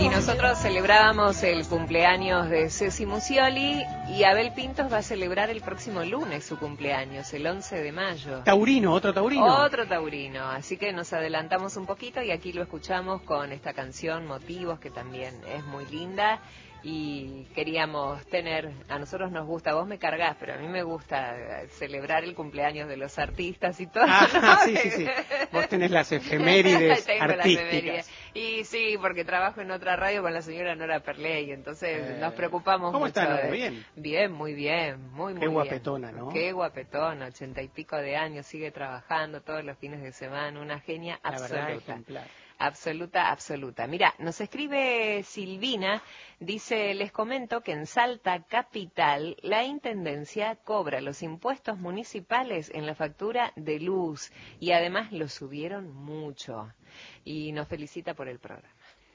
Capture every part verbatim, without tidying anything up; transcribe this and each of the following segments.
Y nosotros celebrábamos el cumpleaños de Ceci Musioli y Abel Pintos va a celebrar el próximo lunes su cumpleaños, el once de mayo. Taurino, otro taurino. Otro taurino, así que nos adelantamos un poquito y aquí lo escuchamos con esta canción Motivos, que también es muy linda. Y queríamos tener, a nosotros nos gusta, vos me cargas, pero a mí me gusta celebrar el cumpleaños de los artistas y todo. Ah, ¿no? sí, sí, sí. Vos tenés las efemérides Tengo artísticas. Las efemérides. Y sí, porque trabajo en otra radio con la señora Nora Perley, entonces eh, nos preocupamos ¿Cómo mucho. está Nora? De... ¿Bien? Bien, muy bien, muy, muy Qué bien. guapetona, ¿no? Qué guapetona, ochenta y pico de años, sigue trabajando todos los fines de semana, una genia La verdad que absoluta. ejemplar. Absoluta, absoluta. Mira, nos escribe Silvina, dice, les comento que en Salta Capital la Intendencia cobra los impuestos municipales en la factura de luz y además lo subieron mucho. Y nos felicita por el programa.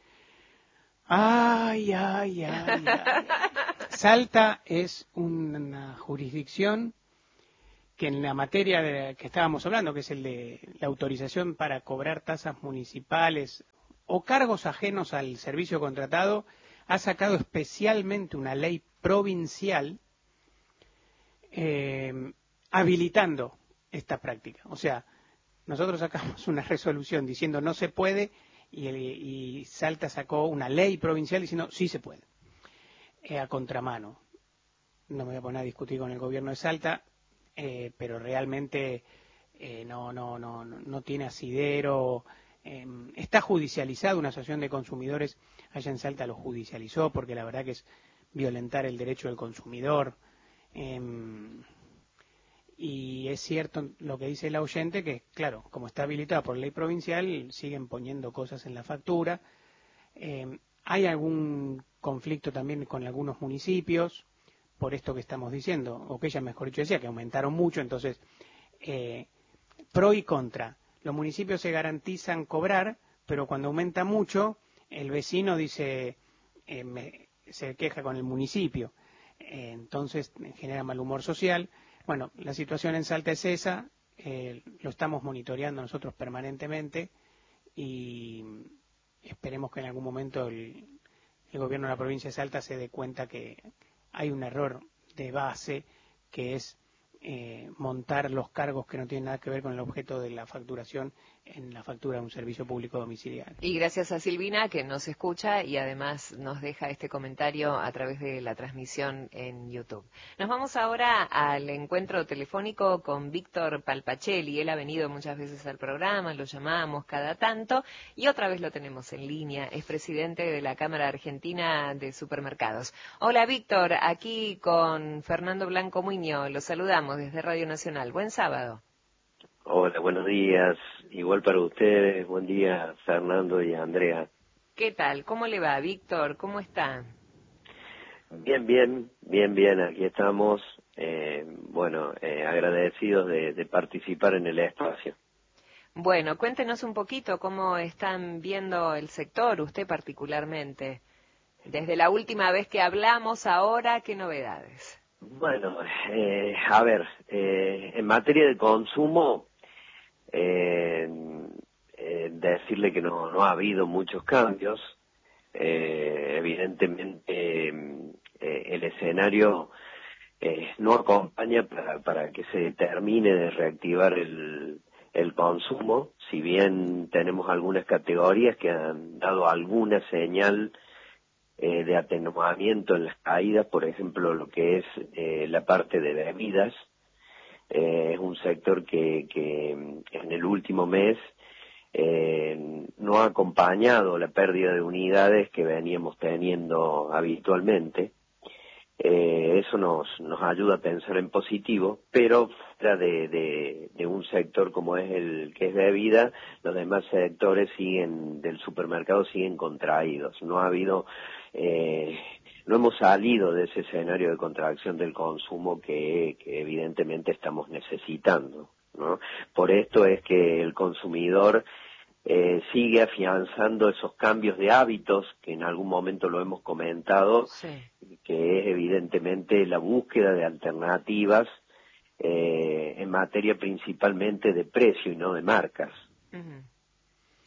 Ay, ay, ay, ay. Salta es una jurisdicción que en la materia de que estábamos hablando, que es el de la autorización para cobrar tasas municipales o cargos ajenos al servicio contratado, ha sacado especialmente una ley provincial eh, habilitando esta práctica. O sea, nosotros sacamos una resolución diciendo no se puede y, y Salta sacó una ley provincial diciendo sí se puede, eh, a contramano. No me voy a poner a discutir con el gobierno de Salta, Eh, pero realmente eh, no, no, no, no tiene asidero. Eh, está judicializado, una asociación de consumidores allá en Salta lo judicializó porque la verdad que es violentar el derecho del consumidor. Eh, y es cierto lo que dice el oyente, que claro, como está habilitado por ley provincial, siguen poniendo cosas en la factura. Eh, hay algún conflicto también con algunos municipios, por esto que estamos diciendo, o que ella mejor dicho decía, que aumentaron mucho, entonces, eh, pro y contra. Los municipios se garantizan cobrar, pero cuando aumenta mucho, el vecino dice, eh, me, se queja con el municipio, eh, entonces genera mal humor social. Bueno, la situación en Salta es esa, eh, lo estamos monitoreando nosotros permanentemente y esperemos que en algún momento el, el gobierno de la provincia de Salta se dé cuenta que hay un error de base que es eh, montar los cargos que no tienen nada que ver con el objeto de la facturación en la factura de un servicio público domiciliario. Y gracias a Silvina que nos escucha y además nos deja este comentario a través de la transmisión en YouTube. Nos vamos ahora al encuentro telefónico con Víctor Palpacelli. Él ha venido muchas veces al programa, lo llamamos cada tanto y otra vez lo tenemos en línea. Es presidente de la Cámara Argentina de Supermercados. Hola Víctor, aquí con Fernando Blanco Muñoz. Los saludamos desde Radio Nacional. Buen sábado. Hola, buenos días. Igual para ustedes. Buen día, Fernando y Andrea. ¿Qué tal? ¿Cómo le va, Víctor? ¿Cómo está? Bien, bien, bien, bien. Aquí estamos. Eh, bueno, eh, agradecidos de, de participar en el espacio. Bueno, cuéntenos un poquito cómo están viendo el sector, usted particularmente. Desde la última vez que hablamos, ahora, ¿qué novedades? Bueno, eh, a ver, eh, en materia de consumo, eh, eh, decirle que no, no ha habido muchos cambios. Eh, evidentemente, eh, el escenario eh, no acompaña para, para que se termine de reactivar el, el consumo, si bien tenemos algunas categorías que han dado alguna señal Eh, de atenuamiento en las caídas, por ejemplo, lo que es eh, la parte de bebidas, eh, es un sector que, que en el último mes eh, no ha acompañado la pérdida de unidades que veníamos teniendo habitualmente. Eh, eso nos, nos ayuda a pensar en positivo, pero fuera de, de, de un sector como es el que es bebida, los demás sectores siguen del supermercado siguen contraídos. No ha habido, eh, no hemos salido de ese escenario de contracción del consumo que, que evidentemente estamos necesitando, ¿no? Por esto es que el consumidor Eh, sigue afianzando esos cambios de hábitos que en algún momento lo hemos comentado, Sí. que es evidentemente la búsqueda de alternativas eh, en materia principalmente de precio y no de marcas. Uh-huh.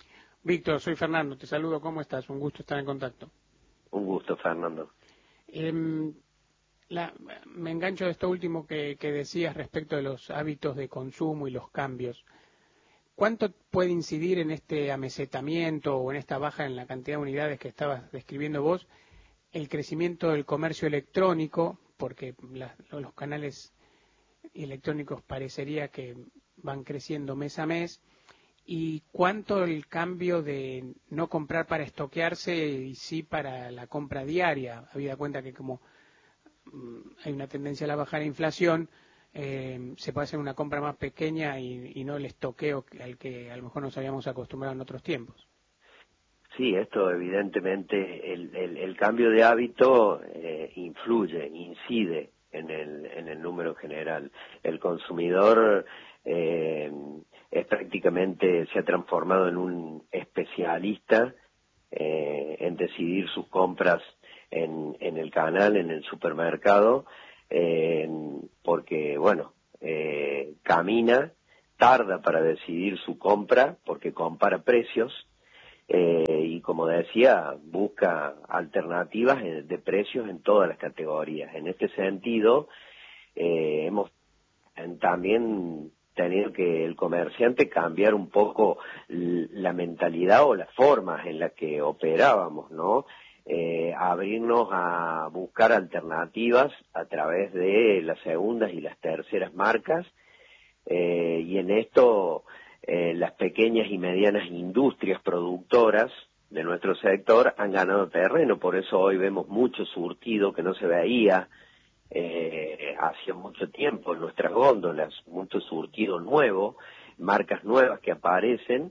Víctor, soy Fernando, te saludo, ¿cómo estás? Un gusto estar en contacto. Un gusto, Fernando. Eh, la, me engancho de esto último que, que decías respecto de los hábitos de consumo y los cambios. ¿Cuánto puede incidir en este amesetamiento o en esta baja en la cantidad de unidades que estabas describiendo vos el crecimiento del comercio electrónico? Porque la, los canales electrónicos parecería que van creciendo mes a mes. ¿Y cuánto el cambio de no comprar para estoquearse y sí para la compra diaria? Habida cuenta que como mm, hay una tendencia a la baja de inflación, eh, se puede hacer una compra más pequeña y, y no el estoqueo al que a lo mejor nos habíamos acostumbrado en otros tiempos. Sí, esto evidentemente, el, el, el cambio de hábito eh, influye, incide en el, en el número general. El consumidor eh, es prácticamente, se ha transformado en un especialista eh, en decidir sus compras en, en el canal, en el supermercado, eh, porque, bueno, eh, camina, tarda para decidir su compra, porque compara precios, Eh, y como decía, busca alternativas de precios en todas las categorías. En este sentido, eh, hemos también tenido que el comerciante cambiar un poco la mentalidad o las formas en las que operábamos, ¿no? Eh, abrirnos a buscar alternativas a través de las segundas y las terceras marcas, eh, y en esto Eh, las pequeñas y medianas industrias productoras de nuestro sector han ganado terreno, por eso hoy vemos mucho surtido que no se veía eh, hacía mucho tiempo en nuestras góndolas, mucho surtido nuevo, marcas nuevas que aparecen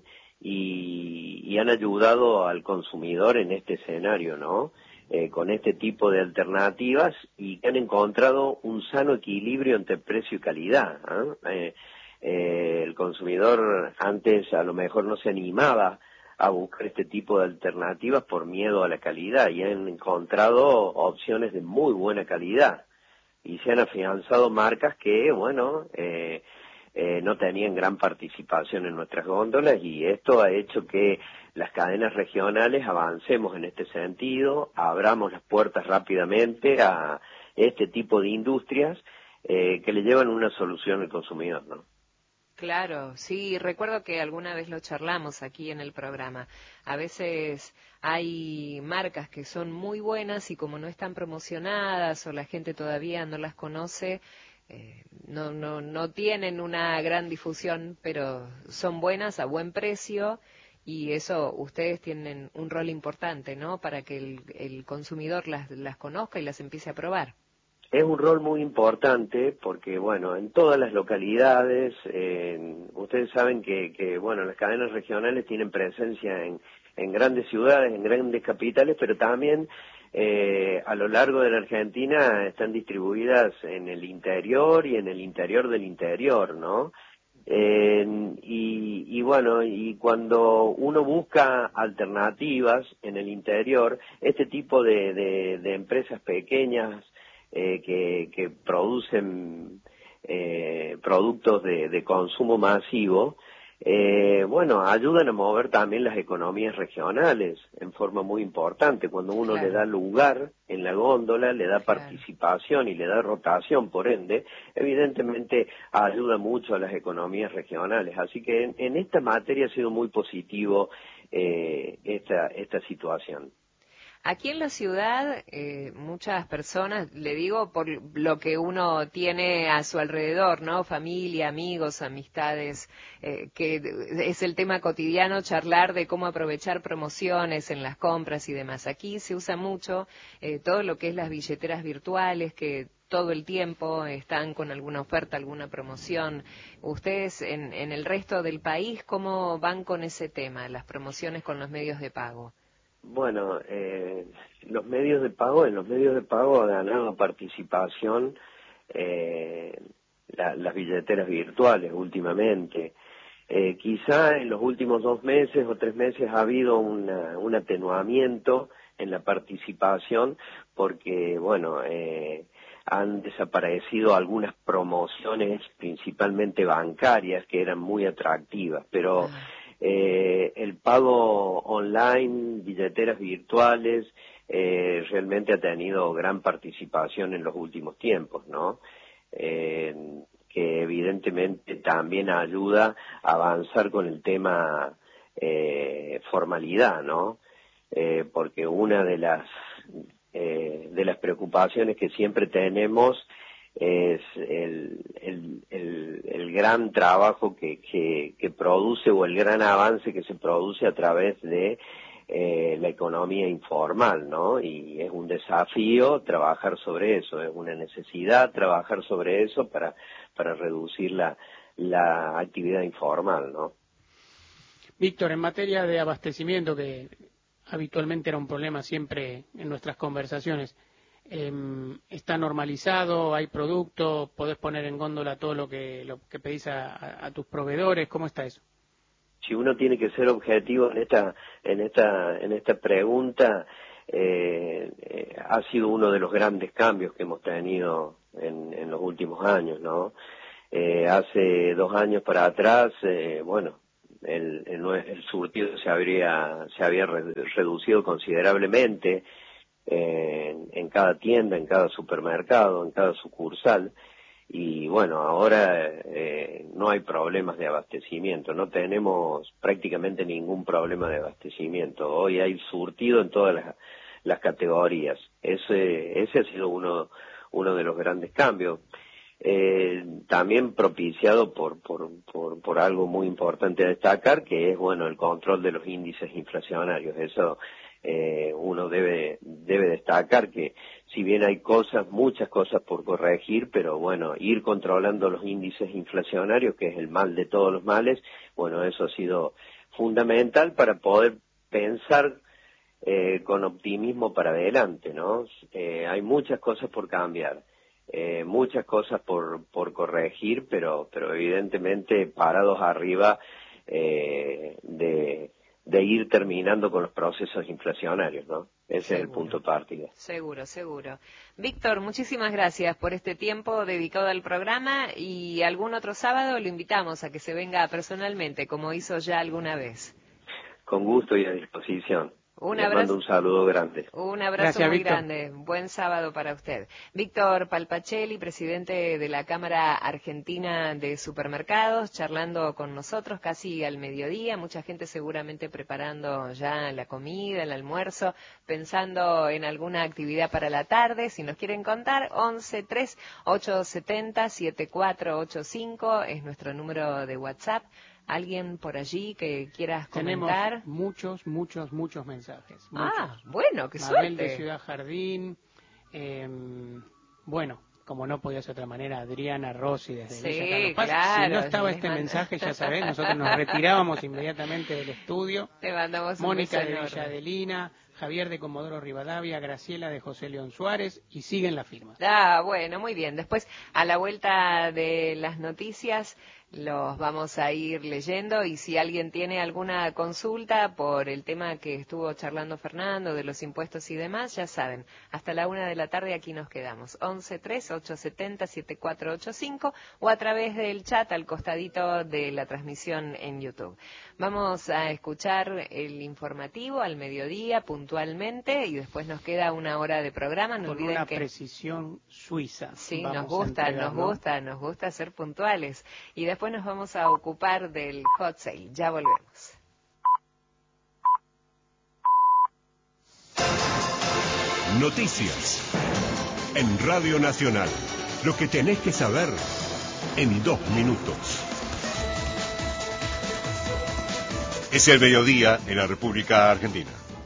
y, y han ayudado al consumidor en este escenario, ¿no? Eh, con este tipo de alternativas y que han encontrado un sano equilibrio entre precio y calidad, ¿eh? Eh, Eh, el consumidor antes a lo mejor no se animaba a buscar este tipo de alternativas por miedo a la calidad y han encontrado opciones de muy buena calidad y se han afianzado marcas que, bueno, eh, eh, no tenían gran participación en nuestras góndolas y esto ha hecho que las cadenas regionales avancemos en este sentido, abramos las puertas rápidamente a este tipo de industrias eh, que le llevan una solución al consumidor, ¿no? Claro, sí, recuerdo que alguna vez lo charlamos aquí en el programa. A veces hay marcas que son muy buenas y como no están promocionadas o la gente todavía no las conoce, eh, no, no, no tienen una gran difusión, pero son buenas a buen precio y eso ustedes tienen un rol importante, ¿no? Para que el, el consumidor las, las conozca y las empiece a probar. Es un rol muy importante porque, bueno, en todas las localidades, eh, ustedes saben que, que, bueno, las cadenas regionales tienen presencia en, en grandes ciudades, en grandes capitales, pero también eh, a lo largo de la Argentina están distribuidas en el interior y en el interior del interior, ¿no? Eh, y, y bueno, y cuando uno busca alternativas en el interior, este tipo de, de, de empresas pequeñas, Eh, que, que producen eh, productos de, de consumo masivo, eh, bueno, ayudan a mover también las economías regionales en forma muy importante. Cuando uno Claro. le da lugar en la góndola, le da Claro. participación y le da rotación, por ende, evidentemente ayuda mucho a las economías regionales. Así que en, en esta materia ha sido muy positivo eh, esta, esta situación. Aquí en la ciudad, eh, muchas personas, le digo por lo que uno tiene a su alrededor, ¿no? Familia, amigos, amistades, eh, que es el tema cotidiano, charlar de cómo aprovechar promociones en las compras y demás. Aquí se usa mucho eh, todo lo que es las billeteras virtuales, que todo el tiempo están con alguna oferta, alguna promoción. Ustedes en, en el resto del país, ¿cómo van con ese tema, las promociones con los medios de pago? Bueno, eh, los medios de pago, en los medios de pago ha ganado participación eh, la, las billeteras virtuales últimamente. Eh, quizá en los últimos dos meses o tres meses ha habido una, un atenuamiento en la participación porque, bueno, eh, han desaparecido algunas promociones, principalmente bancarias, que eran muy atractivas, pero... Ah. eh, el pago online, billeteras virtuales, eh, realmente ha tenido gran participación en los últimos tiempos, ¿no? Eh, que evidentemente también ayuda a avanzar con el tema eh, formalidad, ¿no? Eh, porque una de las eh, de las preocupaciones que siempre tenemos es el, el, el, el gran trabajo que, que, que produce o el gran avance que se produce a través de eh, la economía informal, ¿no? Y es un desafío trabajar sobre eso, es una necesidad trabajar sobre eso para, para reducir la, la actividad informal, ¿no? Víctor, en materia de abastecimiento, que habitualmente era un problema siempre en nuestras conversaciones, eh, ¿está normalizado? ¿Hay producto? ¿Podés poner en góndola todo lo que, lo que pedís a, a, a tus proveedores? ¿Cómo está eso? Si uno tiene que ser objetivo en esta en esta en esta pregunta, eh, eh, ha sido uno de los grandes cambios que hemos tenido en, en los últimos años, ¿no? Eh, hace dos años para atrás, eh, bueno, el, el, el surtido se habría se había re, reducido considerablemente eh, en, en cada tienda, en cada supermercado, en cada sucursal. Y bueno, ahora eh, no hay problemas de abastecimiento, no tenemos prácticamente ningún problema de abastecimiento. Hoy hay surtido en todas las, las categorías. Ese, ese ha sido uno, uno de los grandes cambios. Eh, también propiciado por, por, por, por algo muy importante a destacar, que es, bueno, el control de los índices inflacionarios. Eso eh, uno debe, debe destacar que si bien hay cosas, muchas cosas por corregir, pero bueno, ir controlando los índices inflacionarios, que es el mal de todos los males, bueno, eso ha sido fundamental para poder pensar eh, con optimismo para adelante, ¿no? Eh, hay muchas cosas por cambiar. Eh, muchas cosas por, por corregir, pero, pero evidentemente parados arriba eh, de, de ir terminando con los procesos inflacionarios, ¿no? Ese seguro. Es el punto de partida. Seguro, seguro. Víctor, muchísimas gracias por este tiempo dedicado al programa y algún otro sábado lo invitamos a que se venga personalmente, como hizo ya alguna vez. Con gusto y a disposición. Un Les abrazo, mando un saludo grande. Un abrazo Gracias, muy Víctor. grande. Buen sábado para usted. Víctor Palpachelli, presidente de la Cámara Argentina de Supermercados, charlando con nosotros casi al mediodía. Mucha gente seguramente preparando ya la comida, el almuerzo, pensando en alguna actividad para la tarde. Si nos quieren contar, once tres ocho setenta siete cuatro ocho cinco es nuestro número de WhatsApp. ¿Alguien por allí que quieras comentar? Tenemos muchos, muchos, muchos mensajes. Muchos. Ah, bueno, qué Mabel suerte. de Ciudad Jardín, eh, bueno, como no podía ser de otra manera, Adriana Rossi desde sí, Villa Carlos Paz. Claro, si no estaba este manda... mensaje, ya sabés, nosotros nos retirábamos inmediatamente del estudio. Te mandamos Mónica un de enorme. Villa Adelina, Javier de Comodoro Rivadavia, Graciela de José León Suárez, y siguen las firmas. Ah, bueno, muy bien. Después, a la vuelta de las noticias, los vamos a ir leyendo y si alguien tiene alguna consulta por el tema que estuvo charlando Fernando de los impuestos y demás, ya saben, hasta la una de la tarde aquí nos quedamos. once tres ocho setenta siete cuatro ocho cinco o a través del chat al costadito de la transmisión en YouTube. Vamos a escuchar el informativo al mediodía puntualmente y después nos queda una hora de programa. No Con olviden una que... precisión suiza. Sí, vamos nos gusta, a entregar, nos ¿no? gusta, nos gusta ser puntuales. Y después nos vamos a ocupar del hot sale. Ya volvemos. Noticias en Radio Nacional. Lo que tenés que saber en dos minutos. Es el mediodía en la República Argentina.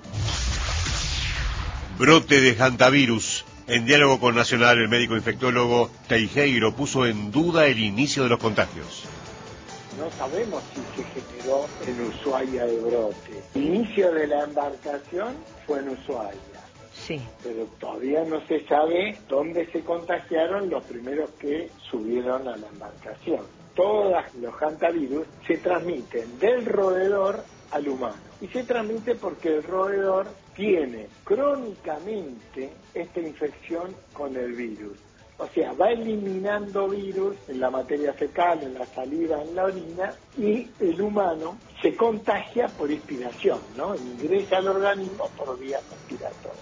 Brote de hantavirus. En diálogo con Nacional, el médico infectólogo Teijeiro puso en duda el inicio de los contagios. No sabemos si se generó en Ushuaia el brote. El inicio de la embarcación fue en Ushuaia. Sí. Pero todavía no se sabe dónde se contagiaron los primeros que subieron a la embarcación. Todos los hantavirus se transmiten del roedor al humano. Y se transmite porque el roedor tiene crónicamente esta infección con el virus. O sea, va eliminando virus en la materia fecal, en la saliva, en la orina, y el humano se contagia por inspiración, ¿no? Ingresa al organismo por vía respiratoria.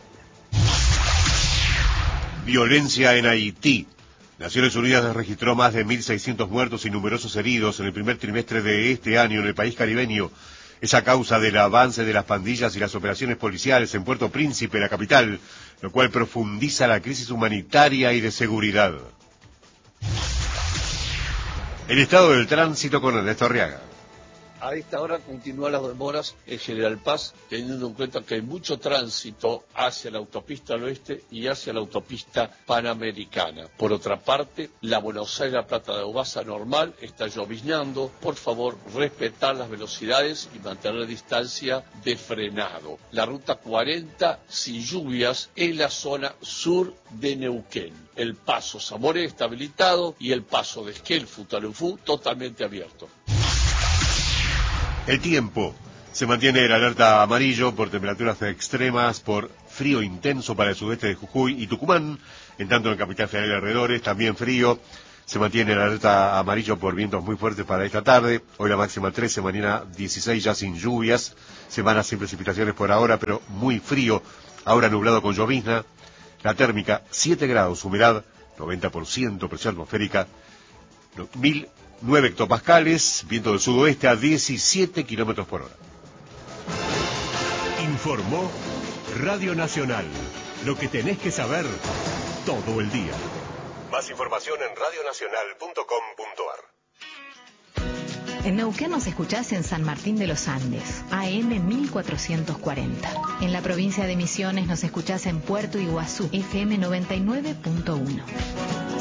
Violencia en Haití. Naciones Unidas registró más de mil seiscientos muertos y numerosos heridos en el primer trimestre de este año en el país caribeño. Es a causa del avance de las pandillas y las operaciones policiales en Puerto Príncipe, la capital, lo cual profundiza la crisis humanitaria y de seguridad. El estado del tránsito con Ernesto Arriaga. A esta hora continúan las demoras en General Paz, teniendo en cuenta que hay mucho tránsito hacia la autopista al oeste y hacia la autopista panamericana. Por otra parte, la Buenos Aires-La Plata de Ubasa normal está lloviznando. Por favor, respetar las velocidades y mantener distancia de frenado. La ruta cuarenta, sin lluvias, en la zona sur de Neuquén. El paso Zamoré está habilitado y el paso de Esquel, Futalufú, totalmente abierto. El tiempo. Se mantiene el alerta amarillo por temperaturas extremas, por frío intenso para el sudeste de Jujuy y Tucumán, en tanto en Capital Federal y alrededores, también frío. Se mantiene el alerta amarillo por vientos muy fuertes para esta tarde. Hoy la máxima trece, mañana dieciséis, ya sin lluvias. Semanas sin precipitaciones por ahora, pero muy frío. Ahora nublado con llovizna. La térmica siete grados, humedad noventa por ciento, presión atmosférica mil nueve hectopascales, viento del sudoeste a diecisiete kilómetros por hora. Informó Radio Nacional. Lo que tenés que saber todo el día. Más información en radio nacional punto com punto ar. En Neuquén nos escuchás en San Martín de los Andes, A M mil cuatrocientos cuarenta. En la provincia de Misiones nos escuchás en Puerto Iguazú, F M noventa y nueve punto uno.